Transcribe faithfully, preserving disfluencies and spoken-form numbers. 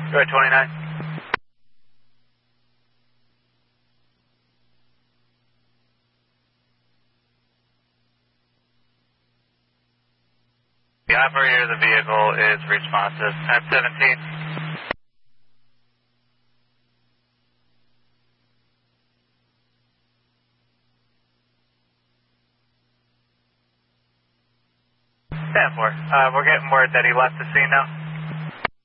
Go ahead, twenty-nine. The operator of the vehicle is responsive. At seventeen. ten four. Uh, we're getting word that he left the scene now.